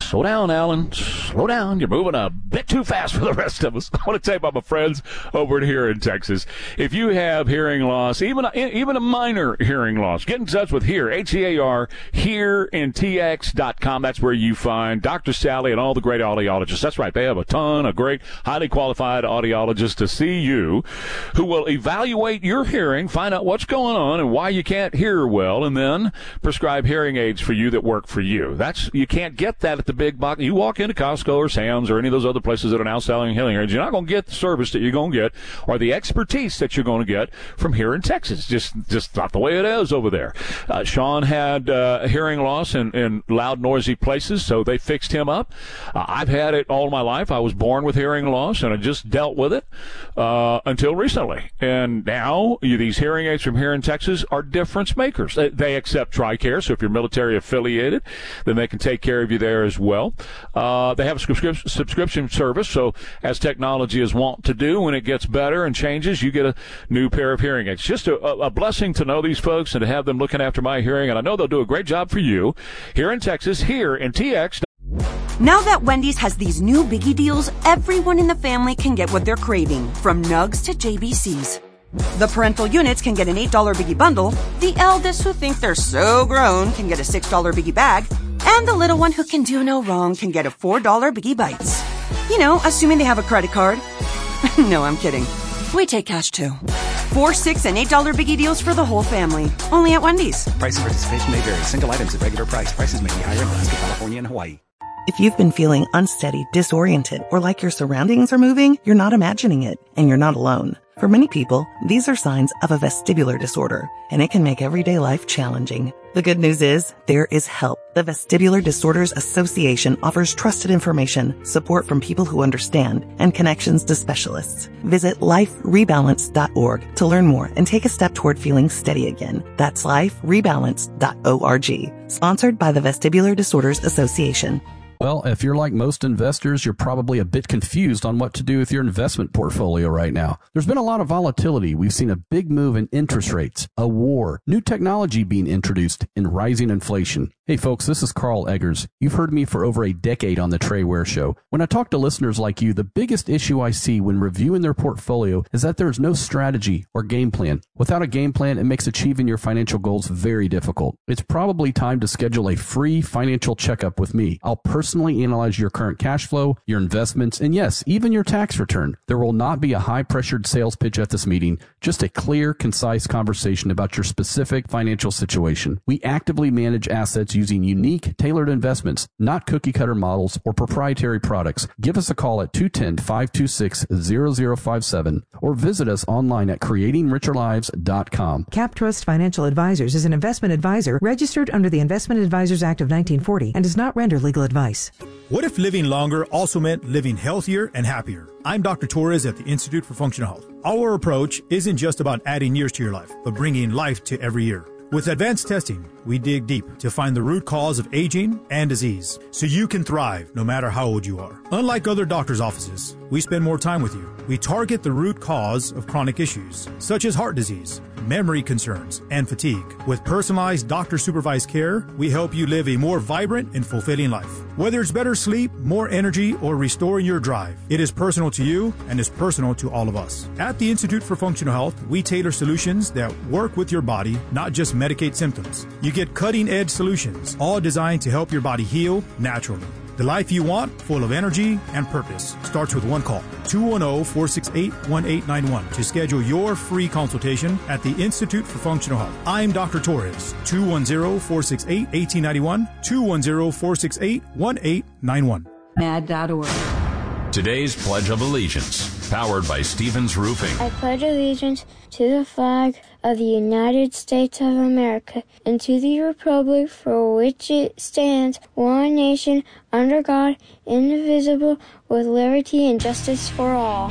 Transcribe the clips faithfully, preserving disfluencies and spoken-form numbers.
Slow down, Alan. Slow down. You're moving a bit too fast for the rest of us. I want to tell you about my friends over here in Texas. If you have hearing loss, even a, even a minor hearing loss, get in touch with Hear, H E A R, hear in T X dot com. That's where you find Doctor Sally and all the great audiologists. That's right. They have a ton of great, highly qualified audiologists to see you who will evaluate your hearing, find out what's going on and why you can't hear well, and then prescribe hearing aids for you that work for you. That's, you can't get that at the big box. You walk into Costco or Sam's or any of those other places that are now selling hearing aids, you're not going to get the service that you're going to get or the expertise that you're going to get from here in Texas. Just just not the way it is over there. Uh, Sean had uh, hearing loss in, in loud, noisy places, so they fixed him up. Uh, I've had it all my life. I was born with hearing loss, and I just dealt with it uh, until recently. And now you, these hearing aids from here in Texas are difference makers. They, they accept TRICARE, so if you're military affiliated, then they can take care of you there as well. Uh, they have a subscription, subscription service, so as technology is wont to do, when it gets better and changes, you get a new pair of hearing aids. Just a, a blessing to know these folks and to have them looking after my hearing, and I know they'll do a great job for you here in Texas, here in T X. Now that Wendy's has these new biggie deals, everyone in the family can get what they're craving, from nugs to J B Cs. The parental units can get an eight dollar biggie bundle, the eldest who think they're so grown can get a six dollar biggie bag, and the little one who can do no wrong can get a four dollar biggie bites. You know, assuming they have a credit card. No, I'm kidding. We take cash too. Four, six, and eight dollar biggie deals for the whole family. Only at Wendy's. Price and participation may vary. Single items at regular price. Prices may be higher in Alaska, California, and Hawaii. If you've been feeling unsteady, disoriented, or like your surroundings are moving, you're not imagining it, and you're not alone. For many people, these are signs of a vestibular disorder, and it can make everyday life challenging. The good news is, there is help. The Vestibular Disorders Association offers trusted information, support from people who understand, and connections to specialists. Visit life rebalance dot org to learn more and take a step toward feeling steady again. That's life rebalance dot org. Sponsored by the Vestibular Disorders Association. Well, if you're like most investors, you're probably a bit confused on what to do with your investment portfolio right now. There's been a lot of volatility. We've seen a big move in interest rates, a war, new technology being introduced, and rising inflation. Hey folks, this is Carl Eggers. You've heard me for over a decade on the Trey Ware Show. When I talk to listeners like you, the biggest issue I see when reviewing their portfolio is that there's no strategy or game plan. Without a game plan, it makes achieving your financial goals very difficult. It's probably time to schedule a free financial checkup with me. I'll personally analyze your current cash flow, your investments, and yes, even your tax return. There will not be a high-pressured sales pitch at this meeting, just a clear, concise conversation about your specific financial situation. We actively manage assets using unique, tailored investments, not cookie-cutter models or proprietary products. Give us a call at two one zero, five two six, zero zero five seven or visit us online at creating richer lives dot com. CapTrust Financial Advisors is an investment advisor registered under the Investment Advisors Act of nineteen forty and does not render legal advice. What if living longer also meant living healthier and happier? I'm Doctor Torres at the Institute for Functional Health. Our approach isn't just about adding years to your life, but bringing life to every year. With advanced testing, we dig deep to find the root cause of aging and disease, so you can thrive no matter how old you are. Unlike other doctors' offices, we spend more time with you. We target the root cause of chronic issues, such as heart disease, memory concerns, and fatigue. With personalized doctor-supervised care, we help you live a more vibrant and fulfilling life. Whether it's better sleep, more energy, or restoring your drive, it is personal to you and is personal to all of us. At the Institute for Functional Health, we tailor solutions that work with your body, not just medicate symptoms. You get cutting-edge solutions, all designed to help your body heal naturally. The life you want, full of energy and purpose, starts with one call. two one zero, four six eight, one eight nine one to schedule your free consultation at the Institute for Functional Health. I'm Doctor Torres. two one zero, four six eight, one eight nine one. two one zero, four six eight, one eight nine one. mad dot org. Today's Pledge of Allegiance, powered by Stevens Roofing. I pledge allegiance to the flag of the United States of America and to the republic for which it stands, one nation, under God, indivisible, with liberty and justice for all.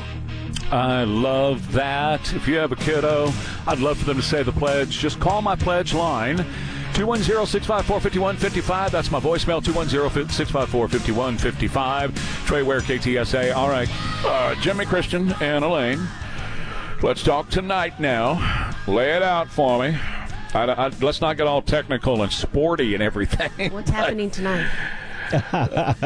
I love that. If you have a kiddo, I'd love for them to say the pledge. Just call my pledge line. two one zero, six five four, five one five five. That's my voicemail, two one zero, six five four, five one five five. Trey Ware, K T S A. All right. Uh, Jimmy Christian and Elaine. Let's talk tonight now. Lay it out for me. I, I, let's not get all technical and sporty and everything. What's happening tonight?